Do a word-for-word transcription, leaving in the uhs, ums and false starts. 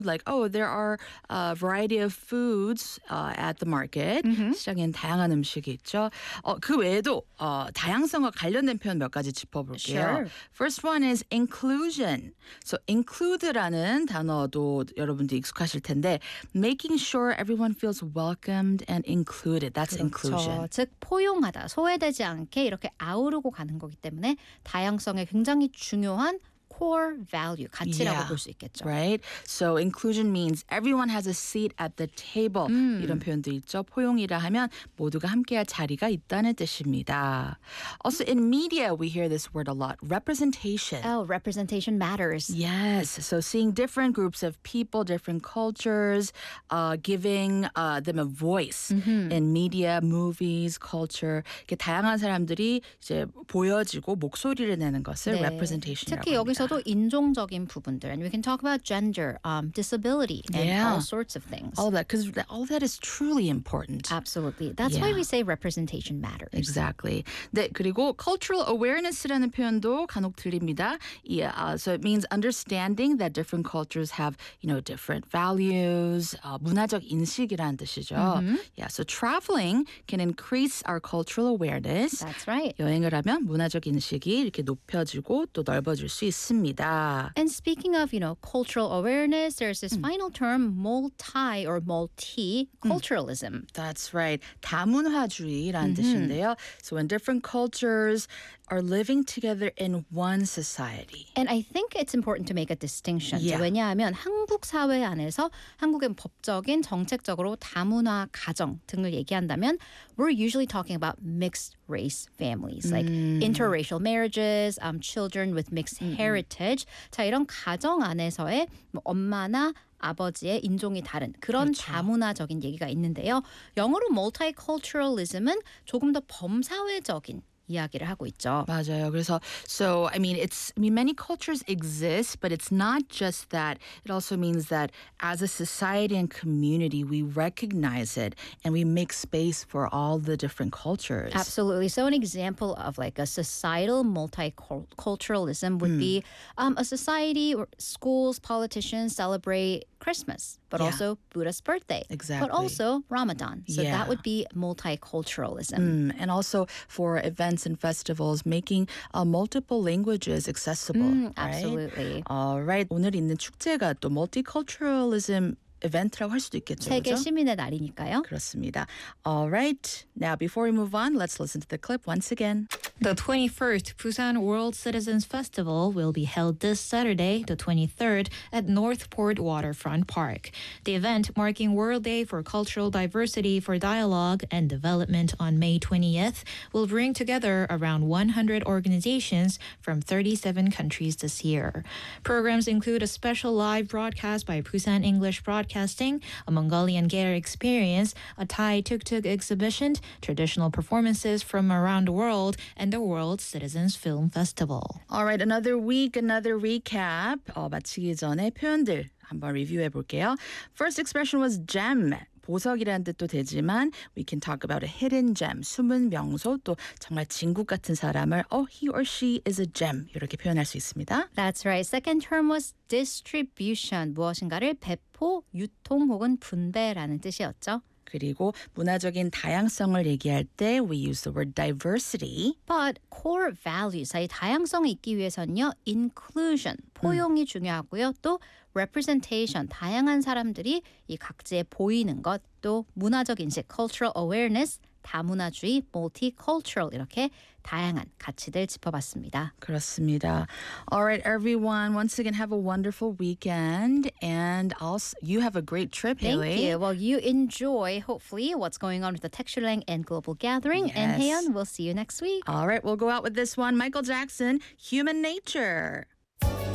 Like, oh, there are a variety of foods uh, at the market. Mm-hmm. 시장엔 다양한 음식이 있죠. 어, 그 외에도 어, 다양성과 관련된 표현 몇 가지 짚어볼게요. Sure. First one is inclusion. So include라는 단어도 여러분도 익숙하실 텐데 making sure everyone feels welcomed and included. That's 그렇죠. inclusion. 즉 포용하다, 소외되지 않게 이렇게 아우르고 가는 거기 때문에 다양성에 굉장히 중요한 core value, 가치라고 Yeah, 볼 수 있겠죠. right? So inclusion means everyone has a seat at the table. 음. 이런 표현도 있죠. 포용이라 하면 모두가 함께할 자리가 있다는 뜻입니다. Also in media we hear this word a lot. Representation. Oh, representation matters. Yes. So seeing different groups of people, different cultures, uh, giving uh, them a voice in media, movies, culture. 이렇게 다양한 사람들이 이제 보여지고 목소리를 내는 것을 네. representation이라고 특히 합니다. 여기서도 인종적인 부분들, and we can talk about gender, um, disability, and Yeah. all sorts of things. All that, because all that is truly important. Absolutely. That's why Yeah. we say representation matters. Exactly. 네, 그리고 cultural awareness라는 표현도 간혹 들립니다. Yeah, uh, so it means understanding that different cultures have, you know, different values, uh, 문화적 인식이라는 뜻이죠. Yeah, so traveling can increase our cultural awareness. That's right. 여행을 하면 문화적 인식이 이렇게 높여지고 또 넓어질 수 있습니다. And speaking of, you know, cultural awareness, there's this final term, multi or multiculturalism. That's right. 다문화주의라는 뜻인데요. So when different cultures are living together in one society. And I think it's important to make a distinction. Yeah. 왜냐하면 한국 사회 안에서 한국의 법적인 정책적으로 다문화 가정 등을 얘기한다면 we're usually talking about mixed race families, like interracial marriages, um, children with mixed heritage. 자, 이런 가정 안에서의 뭐 엄마나 아버지의 인종이 다른 그런 그렇죠. 다문화적인 얘기가 있는데요. 영어로 multiculturalism은 조금 더 범사회적인 이야기를 하고 있죠. 맞아요. 그래서 so I mean it's I mean many cultures exist, but it's not just that. It also means that as a society and community, we recognize it and we make space for all the different cultures. Absolutely. So an example of like a societal multiculturalism would be um, a society where schools, politicians celebrate Christmas, but Yeah. also Buddha's birthday. Exactly. But also Ramadan. So Yeah. that would be multiculturalism. Mm, and also for events and festivals, making uh, multiple languages accessible. Mm, right? absolutely. All right. 오늘 있는 축제가 또 multiculturalism 이벤트라고 할 수도 있겠죠. 세계 그렇죠? 시민의 날이니까요. 그렇습니다. All right. Now, before we move on, let's listen to the clip once again. The twenty-first Busan World Citizens Festival will be held this Saturday, the twenty-third, at Northport Waterfront Park. The event, marking World Day for Cultural Diversity for Dialogue and Development on May twentieth, will bring together around one hundred organizations from thirty-seven countries this year. Programs include a special live broadcast by Busan English Broadcasting, a Mongolian gear experience, a Thai tuk-tuk exhibition, traditional performances from around the world, and the World Citizens Film Festival. All right, another week, another recap. 어, 마치기 전에 표현들 한번 리뷰해 볼게요. First expression was gem. 보석이라는 뜻도 되지만 we can talk about a hidden gem, 숨은 명소, 또 정말 진국 같은 사람을 oh, he or she is a gem 이렇게 표현할 수 있습니다. That's right. Second term was distribution. 무엇인가를 배포, 유통 혹은 분배라는 뜻이었죠. 그리고 문화적인 다양성을 얘기할 때 we use the word diversity. But core values, 이 다양성이 있기 위해서는요, inclusion, 포용이 음. 중요하고요. 또 representation, 다양한 사람들이 이 각지에 보이는 것, 또 문화적 인식, cultural awareness, 다문화주의, multicultural 이렇게 다양한 가치들 짚어봤습니다. 그렇습니다. All right, everyone. Once again, have a wonderful weekend, and also you have a great trip, Haley. Thank you. Well, you enjoy, hopefully, what's going on with the TextureLang and Global Gathering. Yes. And Haeyeon, we'll see you next week. All right, we'll go out with this one. Michael Jackson, Human Nature.